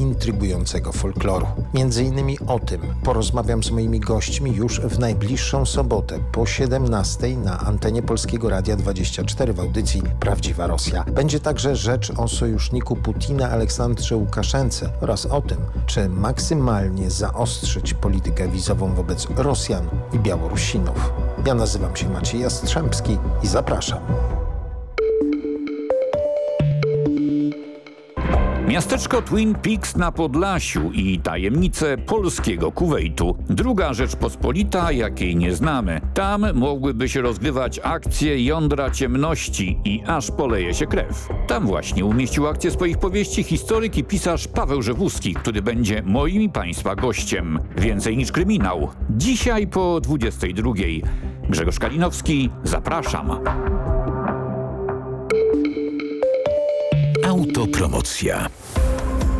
intrygującego folkloru. Między innymi o tym porozmawiam z moimi gośćmi już w najbliższą sobotę po 17:00 na antenie Polskiego Radia 24 w audycji Prawdziwa Rosja. Będzie także rzecz o sojuszniku Putina Aleksandrze Łukaszence oraz o tym, czy maksymalnie zaostrzyć politykę wizową wobec Rosjan i Białorusinów. Ja nazywam się Maciej Jastrzębski i zapraszam. Miasteczko Twin Peaks na Podlasiu i tajemnice polskiego Kuwejtu. Druga Rzeczpospolita, jakiej nie znamy. Tam mogłyby się rozgrywać akcje jądra ciemności i aż poleje się krew. Tam właśnie umieścił akcję swoich powieści historyk i pisarz Paweł Rzewuski, który będzie moim i Państwa gościem. Więcej niż kryminał. Dzisiaj po 22:00. Grzegorz Kalinowski, zapraszam. Autopromocja.